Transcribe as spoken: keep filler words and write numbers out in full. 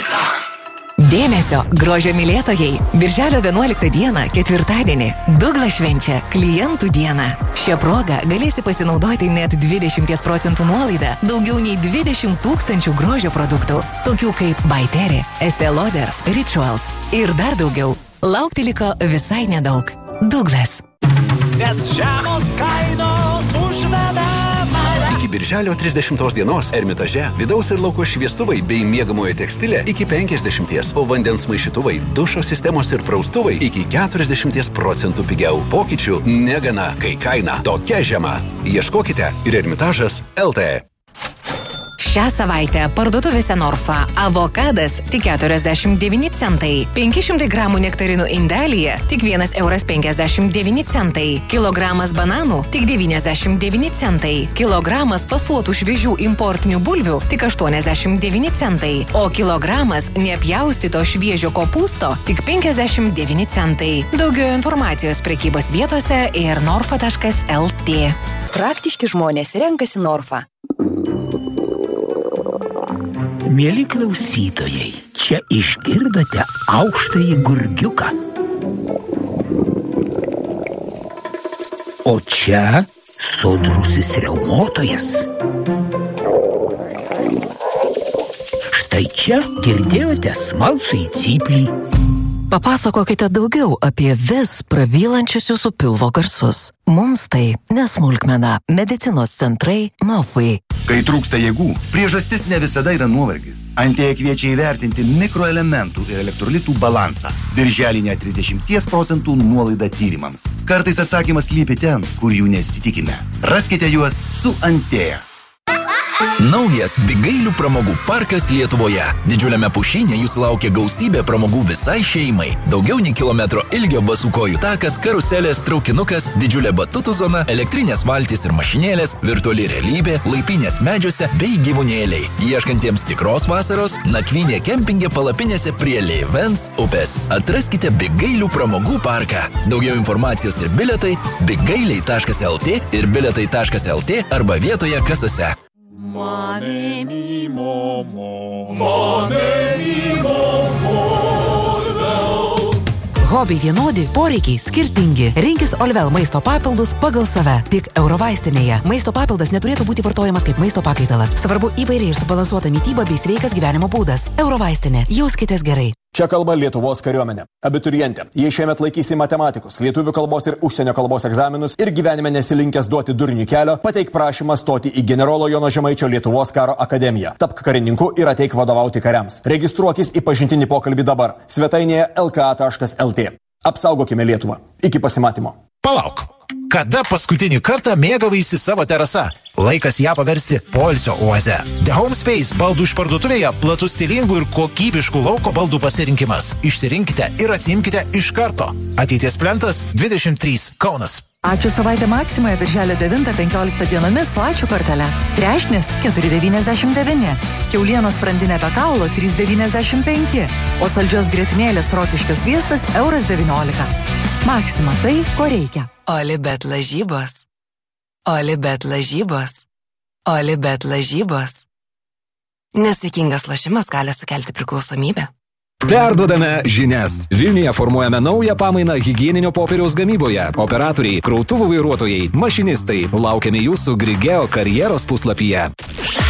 Dėmesio, grožio mylėtojai. Birželio vienuoliktą dieną, ketvirtadienį, Douglas švenčia klientų dieną. Šią progą galėsi pasinaudoti net dvidešimt procentų nuolaidą daugiau nei dvidešimt tūkstančių grožio produktų, tokių kaip By Terry, Estée Lauder, Rituals ir dar daugiau. Laukti liko visai nedaug. Douglas. Nes žemos kainos užveda. Iki birželio trisdešimtos dienos Ermitaže vidaus ir lauko šviestuvai bei miegamojo tekstilė iki penkiasdešimt, o vandens maišytuvai, dušo sistemos ir praustuvai iki keturiasdešimt procentų pigiau. Pokyčių negana, kai kaina tokia žema. Ieškokite ir Ermitažas L T. Šią savaitę parduotuvėse Norfa avokadas tik keturiasdešimt devyni centai, penki šimtai gramų nektarinų indelyje tik vienas euras penkiasdešimt devyni centai, kilogramas bananų tik devyniasdešimt devyni centai, kilogramas fasuotų šviežių importinių bulvių tik aštuoniasdešimt devyni centai, o kilogramas nepjaustyto šviežio kopūsto tik penkiasdešimt devyni centai. Daugiau informacijos prekybos vietose ir norfa taškas el tė. Praktiški žmonės renkasi Norfa. Mieli klausytojai, čia išgirdote aukštąjį gurgiuką. O čia sodrusis riaumotojas. Štai čia girdėjote smalsųjį cyplį. Papasakokite daugiau apie vis prabylančius jūsų pilvo garsus. Mums tai nesmulkmena. Medicinos centrai Novai. Kai trūksta jėgų, priežastis ne visada yra nuovargis. Antėja kviečia įvertinti mikroelementų ir elektrolitų balansą. Birželį net trisdešimt procentų nuolaida tyrimams. Kartais atsakymas slypi ten, kur jų nesitikime. Raskite juos su Antėja. Naujas Bigailių pramogų parkas Lietuvoje. Didžiuliame pušyne jūs laukia gausybė pramogų visai šeimai. Daugiau nei kilometro ilgio basų kojų takas, karuselės, traukinukas, didžiulė batutų zona, elektrinės valtys ir mašinėlės, virtuali realybė, laipynės medžiuose bei gyvūnėliai. Ieškantiems tikros vasaros, nakvynė kempinge palapinėse prie Leivens upės. Atraskite Bigailių pramogų parką. Daugiau informacijos ir biletai bigailiai taškas el tė ir biletai taškas el tė arba vietoje kasose. Mame mi momo, mame mi momo. Hobiai vienodi, poreikiai skirtingi. Rinkis Olvel maisto papildus pagal save. Tik Eurovaistinėje. Maisto papildas neturėtų būti vartojamas kaip maisto pakaitalas. Svarbu įvairiai ir subalansuota mityba bei sveikas gyvenimo būdas. Eurovaistinė. Jauskitės gerai. Čia kalba Lietuvos kariuomenė. Abiturientė, jei šiemet laikysi matematikos, lietuvių kalbos ir užsienio kalbos egzaminus ir gyvenime nesilinkęs duoti durnių kelio, pateik prašymą stoti į generolo Jono Žemaičio Lietuvos karo akademiją. Tapk karininku ir ateik vadovauti kariams. Registruokis į pažintinį pokalbį dabar. Svetainėje el ka taškas el tė. Apsaugokime Lietuvą. Iki pasimatymo. Palauk. Kada paskutinį kartą mėgavaisi savo terasą? Laikas ją paversti poilsio oaze. The Home Space baldų išparduotuvėje platus stilingų ir kokybiškų lauko baldų pasirinkimas. Išsirinkite ir atsiimkite iš karto. Ateities plentas dvidešimt trys Kaunas. Ačiū savaitę Maksimoje birželio devintą penkioliktą dienomis su ačiū kortele. Trešnis keturi devyniasdešimt devyni, kiaulienos sprandinė be kaulo trys devyniasdešimt penki, o saldžios grietinėlės rokiškio sviestas euras devyniolika. Maksima tai, ko reikia. Olibet lažybos. Olibet lažybos. Olibet lažybos. Nesaikingas lošimas gali sukelti priklausomybę. Perduodame žinias. Vilniuje formuojame naują pamainą higieninio popieriaus gamyboje. Operatoriai, krautuvų vairuotojai, mašinistai. Laukiame jūsų Grigeo karjeros puslapyje.